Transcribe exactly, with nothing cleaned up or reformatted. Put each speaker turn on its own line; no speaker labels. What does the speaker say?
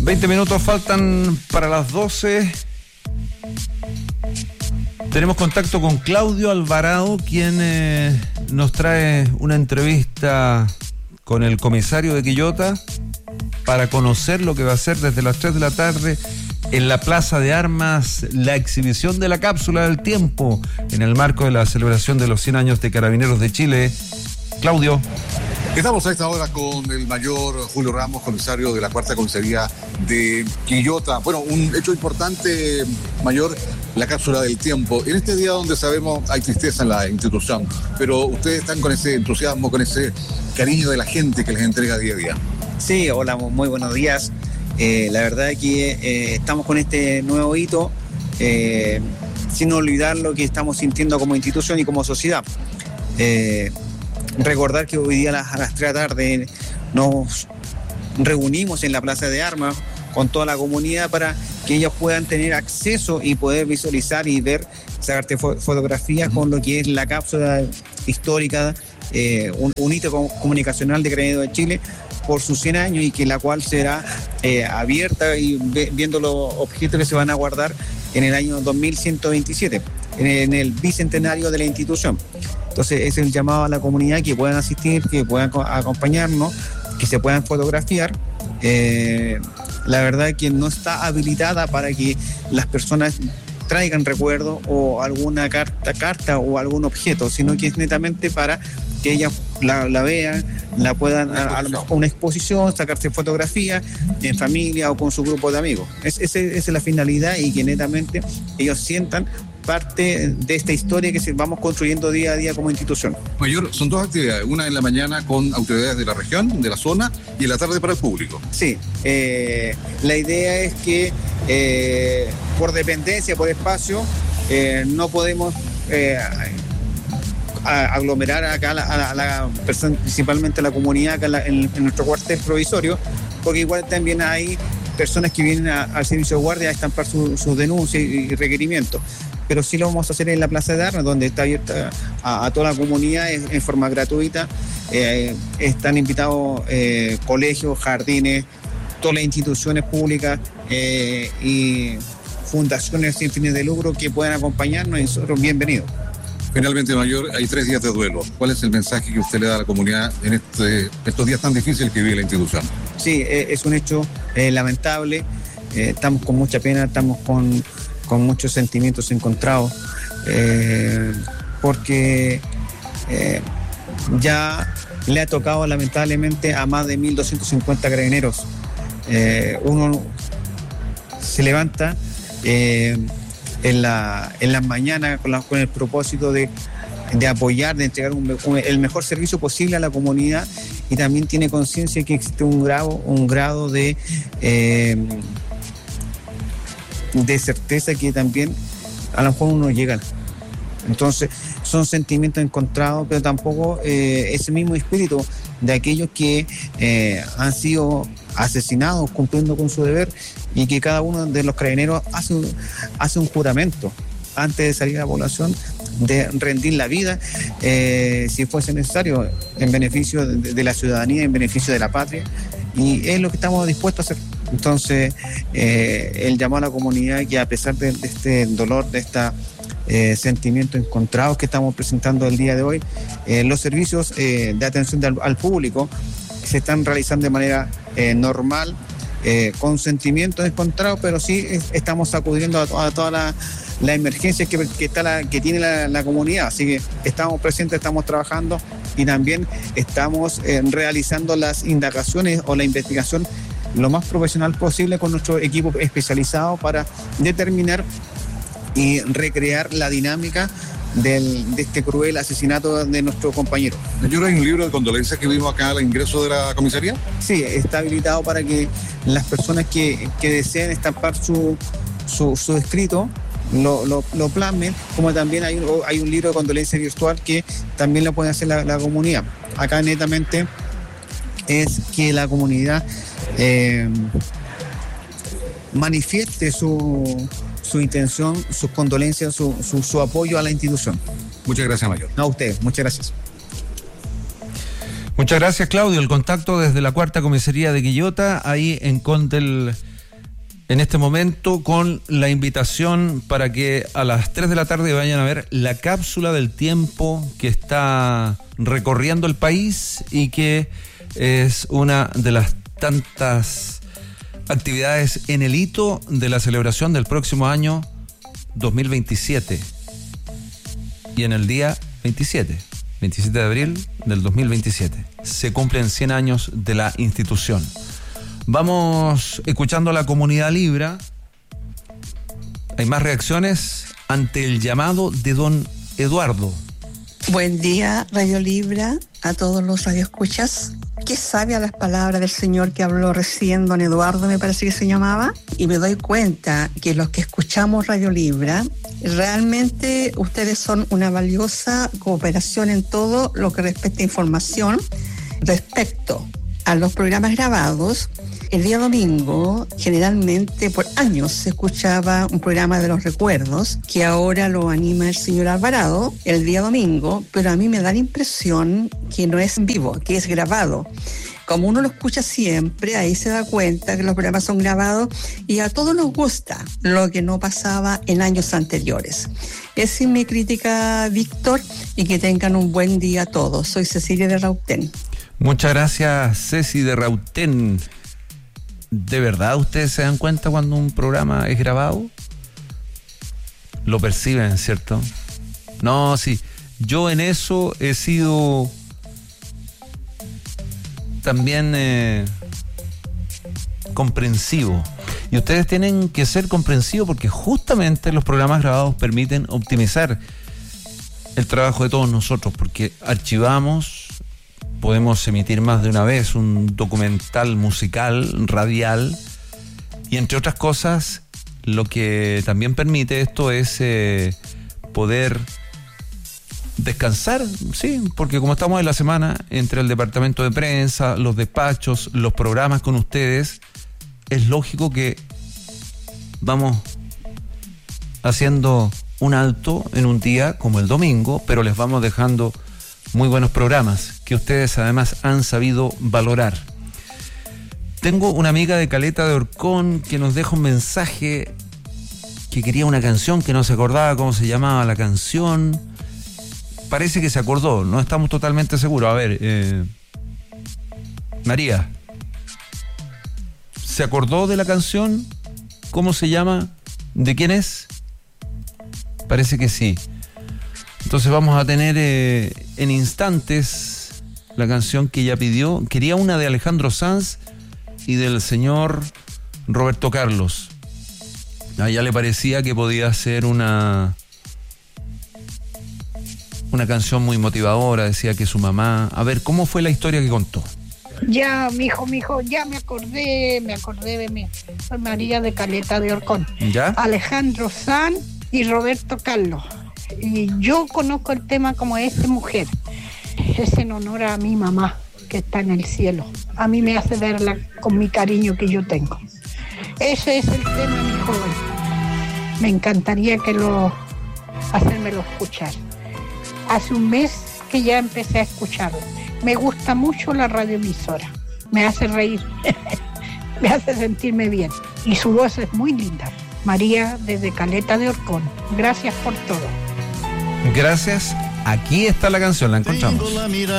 veinte minutos faltan para las doce. Tenemos contacto con Claudio Alvarado, quien eh, nos trae una entrevista con el comisario de Quillota para conocer lo que va a ser desde las tres de la tarde en la Plaza de Armas la exhibición de la cápsula del tiempo en el marco de la celebración de los cien años de Carabineros de Chile. Claudio.
Estamos a esta hora con el mayor Julio Ramos, comisario de la Cuarta Comisaría de Quillota. Bueno, un hecho importante, mayor, la cápsula del tiempo. En este día donde sabemos hay tristeza en la institución, pero ustedes están con ese entusiasmo, con ese cariño de la gente que les entrega día a día.
Sí, hola, muy buenos días. Eh, la verdad es que eh, estamos con este nuevo hito, eh, sin olvidar lo que estamos sintiendo como institución y como sociedad. Eh, recordar que hoy día a las, a las tres de la tarde nos reunimos en la Plaza de Armas con toda la comunidad para que ellos puedan tener acceso y poder visualizar y ver, sacarte fo- fotografías con lo que es la cápsula histórica, eh, un, un hito comunicacional de Carabineros de Chile por sus cien años, y que la cual será eh, abierta y ve, viendo los objetos que se van a guardar en el año dos mil ciento veintisiete, en, en el bicentenario de la institución. Entonces es el llamado a la comunidad que puedan asistir, que puedan acompañarnos, que se puedan fotografiar. Eh, la verdad es que no está habilitada para que las personas traigan recuerdos o alguna carta, carta o algún objeto, sino que es netamente para que ellas la, la vean, la puedan, a, a lo mejor una exposición, sacarse fotografías en familia o con su grupo de amigos. Es, esa, esa es la finalidad, y que netamente ellos sientan parte de esta historia que vamos construyendo día a día como institución.
Mayor, son dos actividades, una en la mañana con autoridades de la región, de la zona, y en la tarde para el público.
Sí, eh, la idea es que eh, por dependencia, por espacio, eh, no podemos eh, a aglomerar acá a la, a la persona, principalmente a la comunidad acá en, la, en, en nuestro cuartel provisorio, porque igual también hay personas que vienen a, al servicio de guardia a estampar sus su denuncias y, y requerimientos. Pero sí lo vamos a hacer en la Plaza de Armas, donde está abierta a, a toda la comunidad en, en forma gratuita. Eh, están invitados eh, colegios, jardines, todas las instituciones públicas eh, y fundaciones sin fines de lucro que puedan acompañarnos, y nosotros bienvenidos.
Finalmente, Mayor, hay tres días de duelo. ¿Cuál es el mensaje que usted le da a la comunidad en este, estos días tan difíciles que vive la institución?
Sí, eh, es un hecho eh, lamentable. Eh, estamos con mucha pena, estamos con, con muchos sentimientos encontrados, eh, porque eh, ya le ha tocado lamentablemente a más de mil doscientos cincuenta carabineros. Eh, uno se levanta eh, en la en las mañanas con, la, con el propósito de, de apoyar, de entregar un, un, el mejor servicio posible a la comunidad, y también tiene conciencia que existe un grado, un grado de, eh, de certeza que también a lo mejor uno llega. Entonces son sentimientos encontrados, pero tampoco eh, ese mismo espíritu de aquellos que eh, han sido asesinados cumpliendo con su deber, y que cada uno de los carabineros hace un, hace un juramento antes de salir a la población de rendir la vida, eh, si fuese necesario, en beneficio de, de la ciudadanía, en beneficio de la patria, y es lo que estamos dispuestos a hacer. Entonces eh, el llamado a la comunidad, que a pesar de, de este dolor, de esta Eh, sentimientos encontrados que estamos presentando el día de hoy, eh, los servicios eh, de atención de, al, al público se están realizando de manera eh, normal, eh, con sentimientos encontrados, pero sí es, estamos acudiendo a, a todas las la emergencias que, que, está la, que tiene la, la comunidad. Así que estamos presentes, estamos trabajando, y también estamos eh, realizando las indagaciones o la investigación lo más profesional posible con nuestro equipo especializado para determinar y recrear la dinámica del, de este cruel asesinato de nuestro compañero.
Señor, ¿hay un libro de condolencias que vimos acá al ingreso de la comisaría?
Sí, está habilitado para que las personas que, que deseen estampar su, su, su escrito lo, lo, lo plasmen, como también hay, hay un libro de condolencias virtual que también lo puede hacer la, la comunidad. Acá netamente es que la comunidad eh, manifieste su, su intención, sus condolencias, su, su, su apoyo a la institución.
Muchas gracias, Mayor.
No, a ustedes, muchas gracias.
Muchas gracias, Claudio. El contacto desde la Cuarta Comisaría de Quillota, ahí en Condel en este momento con la invitación para que a las tres de la tarde vayan a ver la cápsula del tiempo que está recorriendo el país y que es una de las tantas actividades en el hito de la celebración del próximo año dos mil veintisiete. Y en el día veintisiete, veintisiete de abril del dos mil veintisiete, se cumplen cien años de la institución. Vamos escuchando a la comunidad Libra. Hay más reacciones ante el llamado de don Eduardo.
Buen día, Radio Libra, a todos los radioescuchas. Qué sabia las palabras del señor que habló recién, don Eduardo, me parece que se llamaba. Y me doy cuenta que los que escuchamos Radio Libra, realmente ustedes son una valiosa cooperación en todo lo que respecta a información. Respecto a los programas grabados, el día domingo, generalmente por años se escuchaba un programa de los recuerdos, que ahora lo anima el señor Alvarado, el día domingo, pero a mí me da la impresión que no es en vivo, que es grabado. Como uno lo escucha siempre, ahí se da cuenta que los programas son grabados y a todos nos gusta, lo que no pasaba en años anteriores. Esa es mi crítica, Víctor, y que tengan un buen día todos. Soy Cecilia de Rautén.
Muchas gracias, Ceci de Rautén. ¿De verdad ustedes se dan cuenta cuando un programa es grabado? Lo perciben, ¿cierto? No, sí. Yo en eso he sido también eh, comprensivo. Y ustedes tienen que ser comprensivos porque justamente los programas grabados permiten optimizar el trabajo de todos nosotros, porque archivamos, podemos emitir más de una vez un documental musical, radial, y entre otras cosas, lo que también permite esto es eh, poder descansar, sí, porque como estamos en la semana, entre el departamento de prensa, los despachos, los programas con ustedes, es lógico que vamos haciendo un alto en un día como el domingo, pero les vamos dejando muy buenos programas que ustedes además han sabido valorar. Tengo una amiga de Caleta de Orcón que nos deja un mensaje que quería una canción, que no se acordaba cómo se llamaba la canción. Parece que se acordó, no estamos totalmente seguros. A ver, eh, María, ¿se acordó de la canción? ¿Cómo se llama? ¿De quién es? Parece que sí. Entonces vamos a tener eh, en instantes la canción que ella pidió. Quería una de Alejandro Sanz y del señor Roberto Carlos. A ella le parecía que podía ser una una canción muy motivadora. Decía que su mamá... A ver, ¿cómo fue la historia que contó?
Ya, mijo, mijo, ya me acordé, me acordé de mí. Soy María de Caleta de Orcón.
¿Ya?
Alejandro Sanz y Roberto Carlos. Y yo conozco el tema como es de mujer. Es en honor a mi mamá, que está en el cielo. A mí me hace verla con mi cariño que yo tengo. Ese es el tema, mi joven. Me encantaría que lo hacérmelo escuchar. Hace un mes que ya empecé a escucharlo. Me gusta mucho la radioemisora. Me hace reír. Me hace sentirme bien. Y su voz es muy linda. María desde Caleta de Orcón. Gracias por todo.
Gracias. Aquí está la canción, la encontramos.